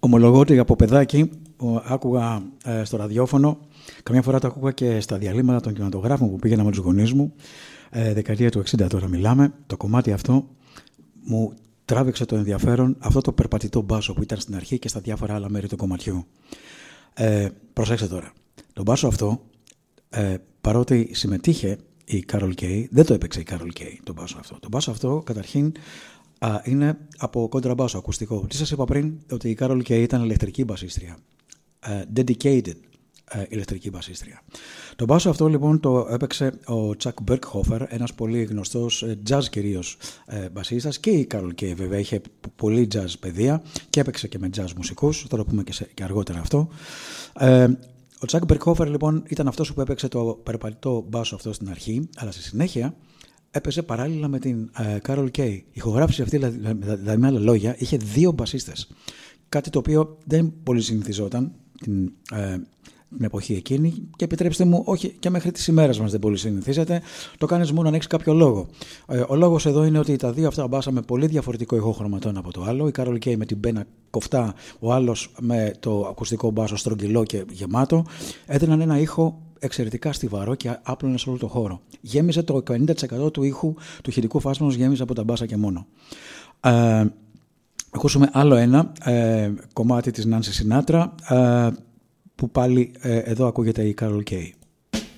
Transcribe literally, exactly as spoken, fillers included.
ομολογώ ότι από παιδάκι άκουγα ε, στο ραδιόφωνο, καμιά φορά το άκουγα και στα διαλύματα των κινηματογράφων που πήγαινα με τους γονείς μου, ε, δεκαετία του εξήντα τώρα μιλάμε, το κομμάτι αυτό μου τράβηξε το ενδιαφέρον, αυτό το περπατητό μπάσο που ήταν στην αρχή και στα διάφορα άλλα μέρη του κομματιού. Ε, προσέξτε τώρα, τον μπάσο αυτό, ε, παρότι συμμετείχε η Carol Kaye, δεν το έπαιξε η Carol Kaye τον μπάσο αυτό. Το μπάσο αυτό καταρχήν α, είναι από κόντραμπάσο ακουστικό. Τι σας είπα πριν, ότι η Carol Kaye ήταν ηλεκτρική μπασίστρια. Uh, dedicated uh, ηλεκτρική μπασίστρια. Το μπάσο αυτό λοιπόν το έπαιξε ο Chuck Berghofer, ένας πολύ γνωστός jazz κυρίως uh, μπασίστας, και η Carol Kaye βέβαια είχε πολύ jazz παιδεία και έπαιξε και με jazz μουσικούς, θα το πούμε και, σε, και αργότερα αυτό. Uh, ο Chuck Berghofer λοιπόν ήταν αυτός που έπαιξε το περπατητό μπάσο αυτό στην αρχή, αλλά στη συνέχεια έπαιζε παράλληλα με την uh, Carol Kaye. Η ηχογράφηση αυτή, δηλαδή με άλλα λόγια, είχε δύο μπασίστες. Κάτι το οποίο δεν πολύ συνηθιζόταν την, ε, την εποχή εκείνη και επιτρέψτε μου, όχι και μέχρι τις ημέρες μας δεν πολύ συνηθίζεται, το κάνεις μόνο αν έχεις κάποιο λόγο. Ε, ο λόγος εδώ είναι ότι τα δύο αυτά μπάσα με πολύ διαφορετικό ηχόχρωμα το ένα από το άλλο. Η Carol Kaye με την μπένα κοφτά, ο άλλος με το ακουστικό μπάσο στρογγυλό και γεμάτο, έδιναν ένα ήχο εξαιρετικά στιβαρό και άπλωνε σε όλο το χώρο. Γέμιζε το πενήντα τοις εκατό του ήχου του ηχητικού φάσματος, γέμιζε από τα μπάσα και μόνο. Ε, Ακούσουμε άλλο ένα ε, κομμάτι της Νάνση Σινάτρα, ε, που πάλι ε, εδώ ακούγεται η Carol Kaye.